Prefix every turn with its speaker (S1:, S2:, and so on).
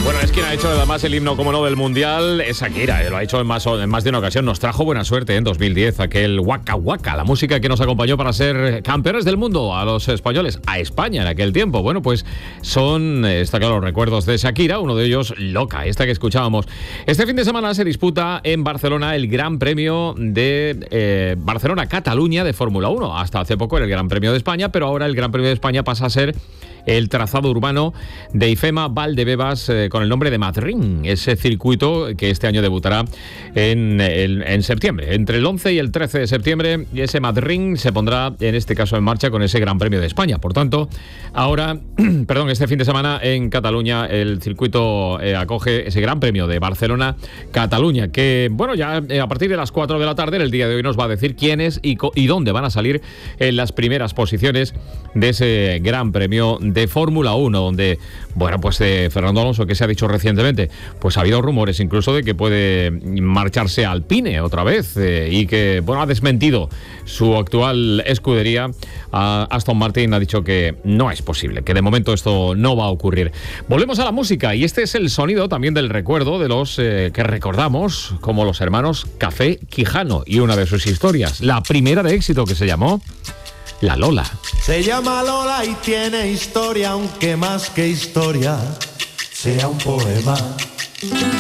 S1: Bueno, es quien ha hecho además el himno, como no, del Mundial, es Shakira. Lo ha hecho en más de una ocasión. Nos trajo buena suerte en 2010, aquel Waka Waka, la música que nos acompañó para ser campeones del mundo a los españoles, a España en aquel tiempo. Bueno, pues son, está claro, los recuerdos de Shakira, uno de ellos, Loca, esta que escuchábamos. Este fin de semana se disputa en Barcelona el Gran Premio de Barcelona-Cataluña de Fórmula 1. Hasta hace poco era el Gran Premio de España, pero ahora el Gran Premio de España pasa a ser el trazado urbano de IFEMA Valdebebas con el nombre de Madrid, ese circuito que este año debutará en septiembre. Entre el 11 y el 13 de septiembre, ese Madrid se pondrá en este caso en marcha con ese Gran Premio de España. Por tanto, ahora, este fin de semana en Cataluña el circuito acoge ese Gran Premio de Barcelona-Cataluña, que bueno, ya a partir de las 4 de la tarde, en el día de hoy, nos va a decir quiénes y dónde van a salir en las primeras posiciones de ese Gran Premio de Fórmula 1, donde, bueno, pues Fernando Alonso, que se ha dicho recientemente, pues ha habido rumores incluso de que puede marcharse a Alpine otra vez y que, bueno, ha desmentido su actual escudería. Aston Martin ha dicho que no es posible, que de momento esto no va a ocurrir. Volvemos a la música y este es el sonido también del recuerdo de los que recordamos como los hermanos Café Quijano y una de sus historias, la primera de éxito, que se llamó La Lola.
S2: Se llama Lola y tiene historia, aunque más que historia sea un poema.